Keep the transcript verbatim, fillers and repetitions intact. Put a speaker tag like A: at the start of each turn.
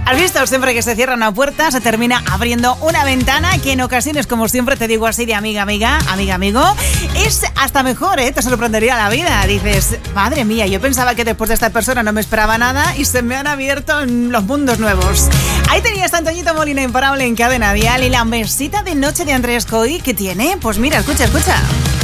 A: ¿Has visto? Siempre que se cierra una puerta se termina abriendo una ventana que en ocasiones, como siempre te digo así de amiga, amiga, amiga, amigo, es hasta mejor, ¿eh? Te sorprendería la vida. Dices, madre mía, yo pensaba que después de esta persona no me esperaba nada y se me han abierto los mundos nuevos. Ahí tenías a Antoñito Molina, imparable en Cadena Dial, y la mesita de noche de Andrés Coy que tiene, pues mira, escucha, escucha.